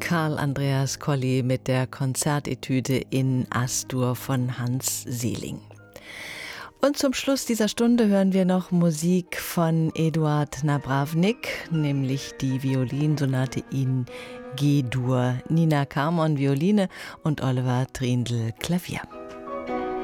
Karl Andreas Colli mit der Konzertetüde in As-Dur von Hans Seeling. Und zum Schluss dieser Stunde hören wir noch Musik von Eduard Napravnik, nämlich die Violinsonate in G-Dur. Nina Carmon Violine und Oliver Trindl Klavier.